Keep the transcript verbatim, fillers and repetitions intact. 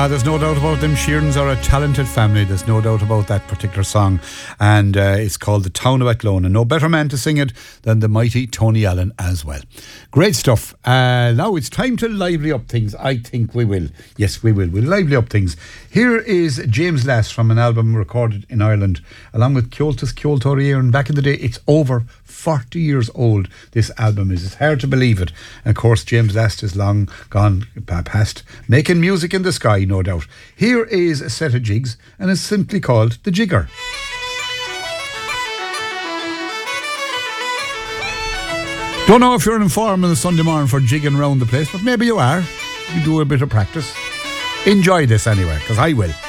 Ah, there's no doubt about them. Sheerans are a talented family. There's no doubt about that particular song. And uh, it's called The Town of Athlone. And no better man to sing it than the mighty Tony Allen as well. Great stuff. Uh, now it's time to lively up things. I think we will. Yes, we will. We'll lively up things. Here is James Lass from an album recorded in Ireland, along with Ceoltas Ceoltóirí. And back in the day, it's over forty years old, this album is. It's hard to believe it. And of course, James Last is long gone past, making music in the sky, no doubt. Here is a set of jigs, and it's simply called The Jigger. Don't know if you're in form on a Sunday morning for jigging around the place, but maybe you are. You do a bit of practice. Enjoy this anyway, because I will.